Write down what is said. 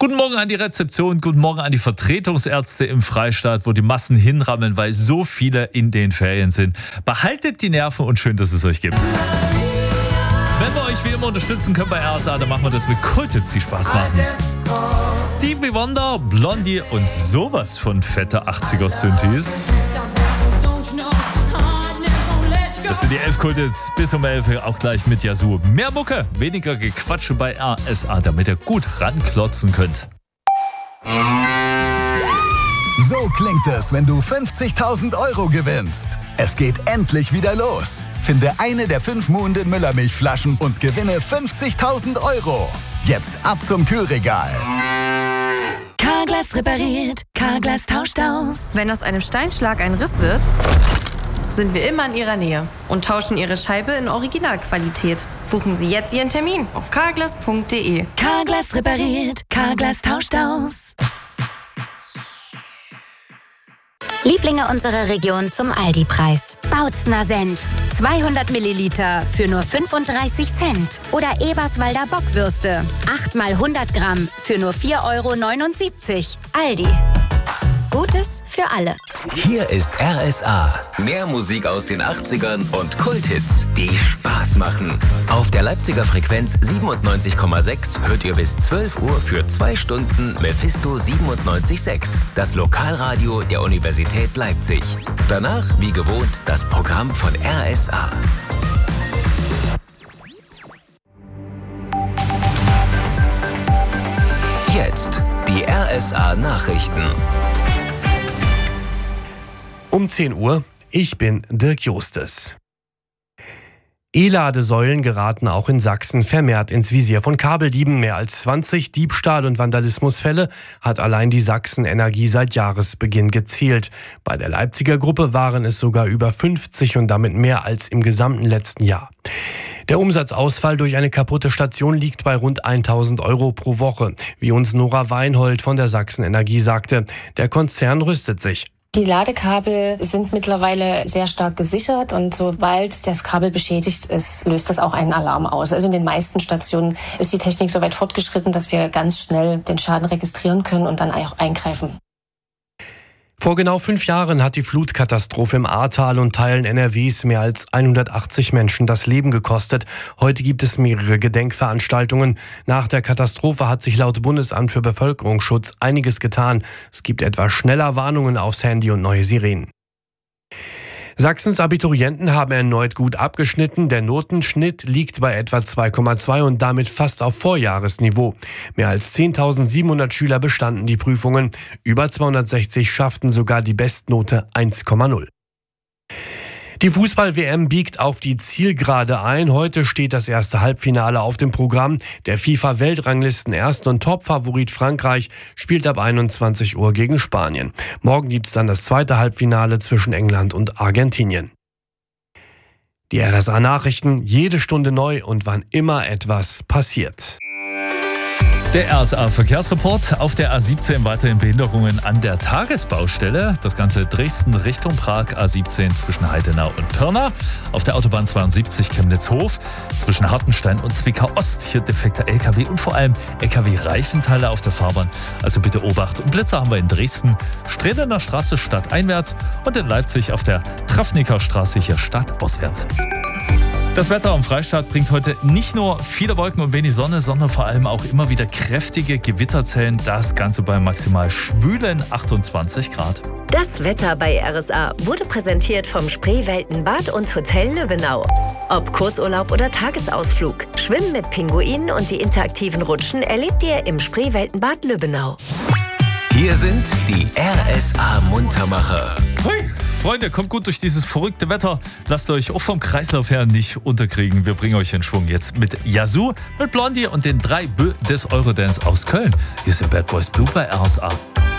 Guten Morgen an die Rezeption, guten Morgen an die Vertretungsärzte im Freistaat, wo die Massen hinrammeln, weil so viele in den Ferien sind. Behaltet die Nerven und schön, dass es euch gibt. Wenn wir euch wie immer unterstützen können bei RSA, dann machen wir das mit Kulthits, die Spaß machen. Stevie Wonder, Blondie und sowas von fette 80er-Synthes. Das sind die 11 Kulthits bis um 11 auch gleich mit Yazoo. Mehr Mucke, weniger Gequatsche bei RSA, damit ihr gut ranklotzen könnt. So klingt es, wenn du 50.000 Euro gewinnst. Es geht endlich wieder los. Finde eine der 5 Muhnden Müllermilchflaschen und gewinne 50.000 Euro. Jetzt ab zum Kühlregal. Carglass repariert, Carglass tauscht aus. Wenn aus einem Steinschlag ein Riss wird, sind wir immer in Ihrer Nähe und tauschen Ihre Scheibe in Originalqualität. Buchen Sie jetzt Ihren Termin auf carglass.de. Carglass repariert, Carglass tauscht aus. Lieblinge unserer Region zum Aldi-Preis. Bautzner Senf. 200 Milliliter für nur 35 Cent. Oder Eberswalder Bockwürste. 8 mal 100 Gramm für nur 4,79 €. Aldi. Gutes für alle. Hier ist RSA. Mehr Musik aus den 80ern und Kulthits, die Spaß machen. Auf der Leipziger Frequenz 97,6 hört ihr bis 12 Uhr für 2 Stunden Mephisto 97,6. Das Lokalradio der Universität Leipzig. Danach, wie gewohnt, das Programm von RSA. Jetzt die RSA-Nachrichten. Um 10 Uhr, ich bin Dirk Justes. E-Ladesäulen geraten auch in Sachsen vermehrt ins Visier von Kabeldieben. Mehr als 20 Diebstahl- und Vandalismusfälle hat allein die Sachsen-Energie seit Jahresbeginn gezählt. Bei der Leipziger Gruppe waren es sogar über 50 und damit mehr als im gesamten letzten Jahr. Der Umsatzausfall durch eine kaputte Station liegt bei rund 1.000 € pro Woche. Wie uns Nora Weinhold von der Sachsen-Energie sagte, der Konzern rüstet sich. Die Ladekabel sind mittlerweile sehr stark gesichert und sobald das Kabel beschädigt ist, löst das auch einen Alarm aus. Also in den meisten Stationen ist die Technik so weit fortgeschritten, dass wir ganz schnell den Schaden registrieren können und dann auch eingreifen. Vor genau 5 Jahren hat die Flutkatastrophe im Ahrtal und Teilen NRWs mehr als 180 Menschen das Leben gekostet. Heute gibt es mehrere Gedenkveranstaltungen. Nach der Katastrophe hat sich laut Bundesamt für Bevölkerungsschutz einiges getan. Es gibt etwa schneller Warnungen aufs Handy und neue Sirenen. Sachsens Abiturienten haben erneut gut abgeschnitten. Der Notenschnitt liegt bei etwa 2,2 und damit fast auf Vorjahresniveau. Mehr als 10.700 Schüler bestanden die Prüfungen. Über 260 schafften sogar die Bestnote 1,0. Die Fußball-WM biegt auf die Zielgerade ein. Heute steht das erste Halbfinale auf dem Programm. Der FIFA-Weltranglisten-Erst- und Top-Favorit Frankreich spielt ab 21 Uhr gegen Spanien. Morgen gibt es dann das zweite Halbfinale zwischen England und Argentinien. Die RSA-Nachrichten, jede Stunde neu und wann immer etwas passiert. Der RSA-Verkehrsreport. Auf der A17 weiterhin Behinderungen an der Tagesbaustelle. Das Ganze Dresden Richtung Prag, A17 zwischen Heidenau und Pirna. Auf der Autobahn 72 Chemnitz-Hof zwischen Hartenstein und Zwickau-Ost. Hier defekter LKW und vor allem LKW-Reifenteile auf der Fahrbahn. Also bitte Obacht. Und Blitzer haben wir in Dresden, Stredener Straße stadteinwärts und in Leipzig auf der Trafniker Straße hier stadtauswärts. Das Wetter am Freistaat bringt heute nicht nur viele Wolken und wenig Sonne, sondern vor allem auch immer wieder kräftige Gewitterzellen. Das Ganze bei maximal schwülen 28 Grad. Das Wetter bei RSA wurde präsentiert vom Spreeweltenbad und Hotel Lübbenau. Ob Kurzurlaub oder Tagesausflug, Schwimmen mit Pinguinen und die interaktiven Rutschen erlebt ihr im Spreeweltenbad Lübbenau. Hier sind die RSA-Muntermacher. Hui. Freunde, kommt gut durch dieses verrückte Wetter. Lasst euch auch vom Kreislauf her nicht unterkriegen. Wir bringen euch in Schwung jetzt mit Yazoo, mit Blondie und den 3 Bö des Eurodance aus Köln. Hier ist der Bad Boys Blue bei RSA.